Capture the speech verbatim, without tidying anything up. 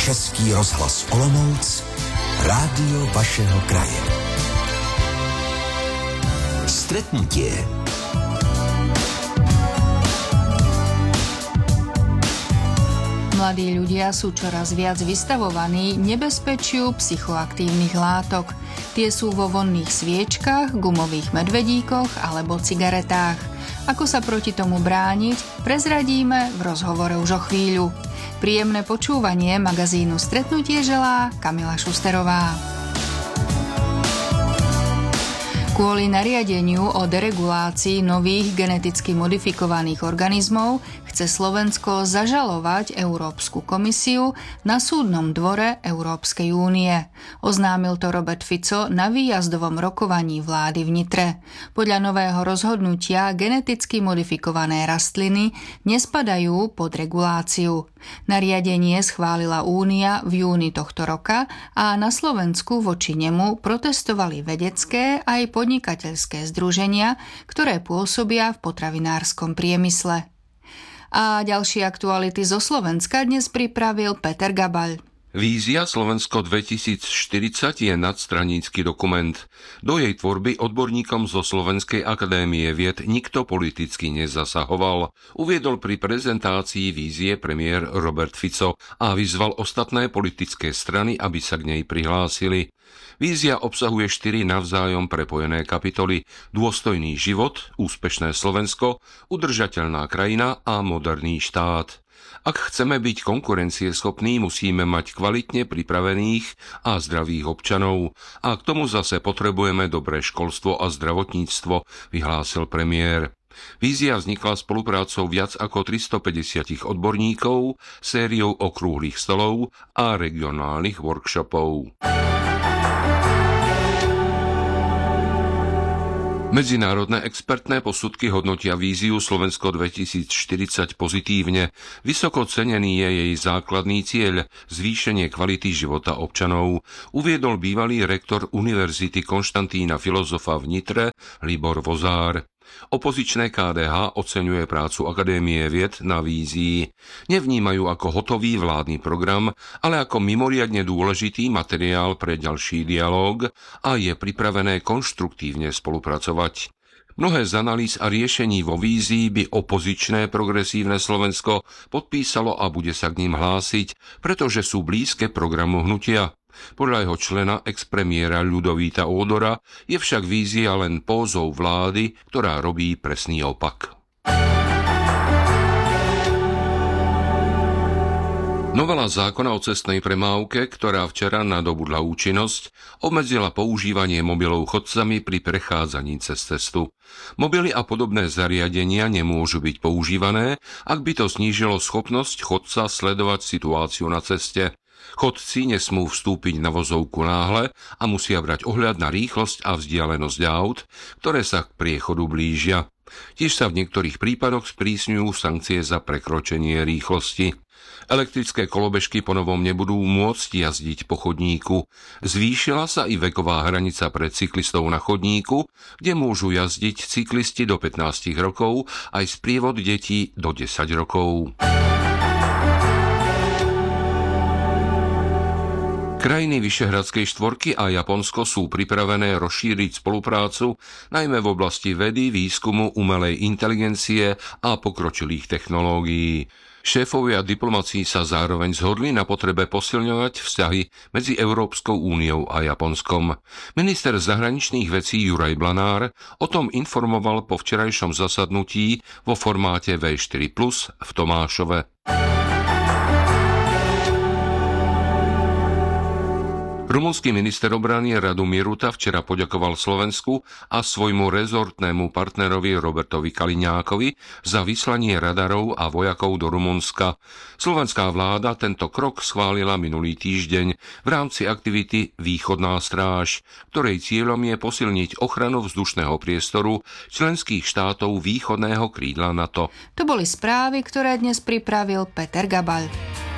Český rozhlas Olomouc, rádio vašeho kraje. Stretnutie. Mladí ľudia sú čoraz viac vystavovaní nebezpečiu psychoaktívnych látok. Tie sú vo vonných sviečkach, gumových medvedíkoch alebo cigaretách. Ako sa proti tomu brániť, prezradíme v rozhovore už o chvíľu. Príjemné počúvanie magazínu Stretnutie želá Kamila Šusterová. Kvôli nariadeniu o deregulácii nových geneticky modifikovaných organizmov chce Slovensko zažalovať Európsku komisiu na súdnom dvore Európskej únie. Oznámil to Robert Fico na výjazdovom rokovaní vlády v Nitre. Podľa nového rozhodnutia geneticky modifikované rastliny nespadajú pod reguláciu. Nariadenie schválila Únia v júni tohto roka a na Slovensku voči nemu protestovali vedecké aj podnikateľské združenia, ktoré pôsobia v potravinárskom priemysle. A ďalšie aktuality zo Slovenska dnes pripravil Peter Gabaľ. Vízia Slovensko dvetisícštyridsať je nadstranícky dokument. Do jej tvorby odborníkom zo Slovenskej akadémie vied nikto politicky nezasahoval. Uviedol pri prezentácii vízie premiér Robert Fico a vyzval ostatné politické strany, aby sa k nej prihlásili. Vízia obsahuje štyri navzájom prepojené kapitoly: dôstojný život, úspešné Slovensko, udržateľná krajina a moderný štát. Ak chceme byť konkurencieschopní, musíme mať kvalitne pripravených a zdravých občanov. A k tomu zase potrebujeme dobré školstvo a zdravotníctvo, vyhlásil premiér. Vízia vznikla spoluprácou viac ako tristopäťdesiat odborníkov, sériou okrúhlych stolov a regionálnych workshopov. Medzinárodné expertné posudky hodnotia víziu Slovensko dvetisícštyridsať pozitívne. Vysoko cenený je jej základný cieľ – zvýšenie kvality života občanov, uviedol bývalý rektor Univerzity Konštantína Filozofa v Nitre Libor Vozár. Opozičné ká dé há oceňuje prácu Akadémie vied na vízii. Nevnímajú ako hotový vládny program, ale ako mimoriadne dôležitý materiál pre ďalší dialóg a je pripravené konštruktívne spolupracovať. Mnohé z analýz a riešení vo vízii by opozičné progresívne Slovensko podpísalo a bude sa k ním hlásiť, pretože sú blízke programu hnutia. Podľa jeho člena expremiéra Ľudovíta Ódora je však vízia len pózou vlády, ktorá robí presný opak. Novela zákona o cestnej premávke, ktorá včera nadobudla účinnosť, obmedzila používanie mobilov chodcami pri prechádzaní cez cestu. Mobily a podobné zariadenia nemôžu byť používané, ak by to znížilo schopnosť chodca sledovať situáciu na ceste. Chodci nesmú vstúpiť na vozovku náhle a musia brať ohľad na rýchlosť a vzdialenosť aut, ktoré sa k priechodu blížia. Tiež sa v niektorých prípadoch sprísňujú sankcie za prekročenie rýchlosti. Elektrické kolobežky ponovom nebudú môcť jazdiť po chodníku. Zvýšila sa i veková hranica pre cyklistov na chodníku, kde môžu jazdiť cyklisti do pätnásť rokov aj sprievod detí do desať rokov. Krajiny Vyšehradskej štvorky a Japonsko sú pripravené rozšíriť spoluprácu najmä v oblasti vedy, výskumu, umelej inteligencie a pokročilých technológií. Šéfovia diplomacií sa zároveň zhodli na potrebe posilňovať vzťahy medzi Európskou úniou a Japonskom. Minister zahraničných vecí Juraj Blanár o tom informoval po včerajšom zasadnutí vo formáte vé štyri plus v Tomášove. Rumunský minister obrany Radomír Ruta včera poďakoval Slovensku a svojmu rezortnému partnerovi Robertovi Kaliňákovi za vyslanie radarov a vojakov do Rumunska. Slovenská vláda tento krok schválila minulý týždeň v rámci aktivity Východná stráž, ktorej cieľom je posilniť ochranu vzdušného priestoru členských štátov východného krídla NATO. To boli správy, ktoré dnes pripravil Peter Gabaľ.